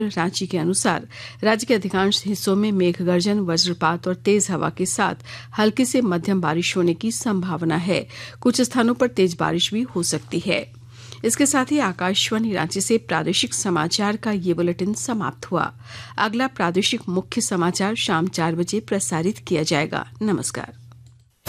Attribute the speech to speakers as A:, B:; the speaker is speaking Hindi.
A: रांची के अनुसार राज्य के अधिकांश हिस्सों में मेघ गर्जन, वज्रपात और तेज हवा के साथ हल्की से मध्यम बारिश होने की संभावना है। कुछ स्थानों पर तेज बारिश भी हो सकती है। इसके साथ ही आकाशवाणी रांची से प्रादेशिक समाचार का ये बुलेटिन समाप्त हुआ। अगला प्रादेशिक मुख्य समाचार शाम 4 बजे प्रसारित किया जाएगा। नमस्कार।